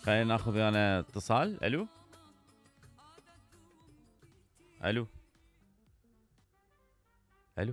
خلينا ناخذ انا اتصال. الو الو الو،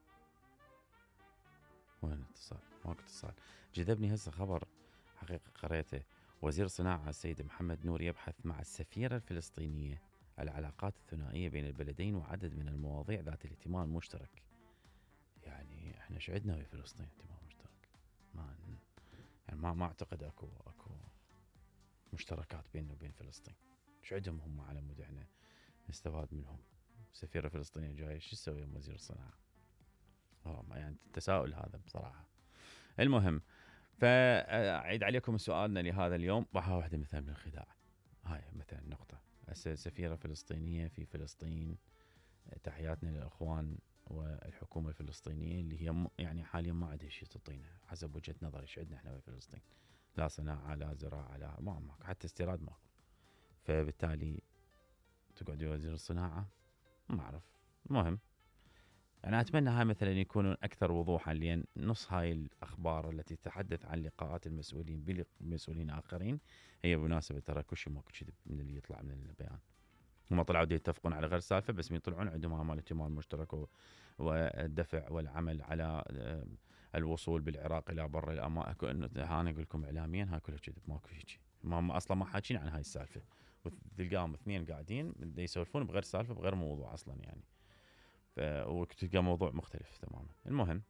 وين الاتصال؟ ماكو اتصال. جذبني هسه خبر حقيقة قريته. وزير الصناعة السيد محمد نور يبحث مع السفيرة الفلسطينية العلاقات الثنائية بين البلدين وعدد من المواضيع ذات الاهتمام المشترك. يعني احنا ايش عندنا في فلسطين اهتمام مشترك؟ ما يعني ما اعتقد اكو مشتركات بيننا وبين فلسطين. ايش عندهم هم على مود احنا نستفاد منهم؟ السفيرة الفلسطينية جاية شو تسوي يوم وزير الصناعة؟ يعني تساؤل هذا بصراحة. المهم، فأعيد عليكم سؤالنا لهذا اليوم. واحدة مثلا من الخداع، هاي مثلا نقطة. سفيرة فلسطينية في فلسطين، تحياتنا للأخوان والحكومة الفلسطينية اللي هي يعني حاليا ما عندها شيء تعطينا حسب وجهة نظري. ايش عندنا احنا في فلسطين؟ لا صناعة، لا زراعة، لا ماكو، حتى استيراد ماكو. فبالتالي تقعد وزير الصناعة ما أعرف. المهم، أنا أتمنى هاي مثلا يكونون أكثر وضوحا، لأن نص هاي الأخبار التي تتحدث عن لقاءات المسؤولين بمسؤولين آخرين هي بمناسبة ترى كل شيء ماكو كذب من اللي يطلع من البيان. هم طلعوا يتفقون على غير سالفة، بس يطلعون عندهم أعمال اهتمام مشترك والدفع والعمل على الوصول بالعراق إلى بر الأمان. أكو إنه أنا أقول لكم إعلاميا هاي كلها كذب، ماكو شيء. هم أصلا ما حاكين عن هاي السالفة، وتلقاهم اثنين قاعدين يسولفون بغير سالفة بغير موضوع أصلا يعني. وتلقى موضوع مختلف تماما. المهم،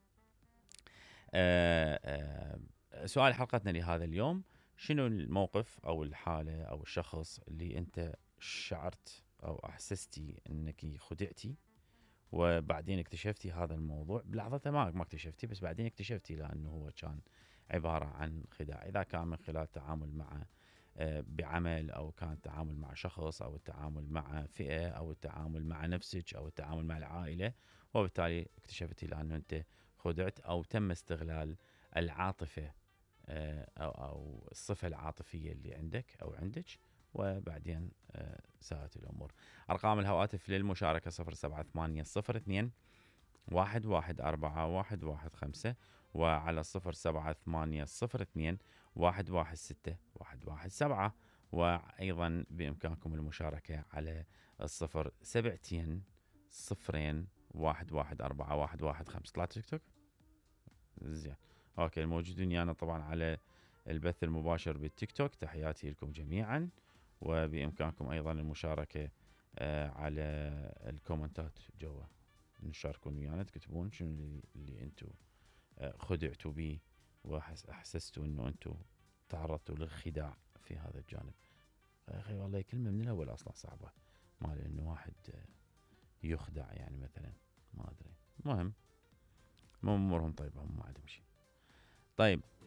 سؤال حلقتنا لهذا اليوم: شنو الموقف او الحالة او الشخص اللي انت شعرت او احسستي انك خدعتي وبعدين اكتشفتي هذا الموضوع بلحظتها؟ ما اكتشفتي، بس بعدين اكتشفتي لانه هو كان عبارة عن خداع، اذا كان من خلال التعامل مع بعمل، او كان التعامل مع شخص، او التعامل مع فئة، او التعامل مع نفسك، او التعامل مع العائلة. وبالتالي اكتشفتي لانه انت خدعت او تم استغلال العاطفة او الصفة العاطفية اللي عندك او عندك، وبعدين ساءت الامور. ارقام الهواتف للمشاركة 07802 114 115، وعلى 07802 116 117. وأيضا بإمكانكم المشاركة على 072 114 طلعت تيك توك زين. اوكي، الموجودين أنا طبعا على البث المباشر بالتيك توك، تحياتي لكم جميعا. وبإمكانكم أيضا المشاركة على الكومنتات جوا، نشاركون ويانا، تكتبون شنو اللي انتم خدعتوا به واحسستوا انه انتم تعرضتوا للخداع في هذا الجانب. اخي والله كلمه من الاول اصلا صعبه، مال انه واحد يخدع يعني مثلا، ما ادري. المهم، امورهم طيبه، هم ما عندهم شيء. طيب،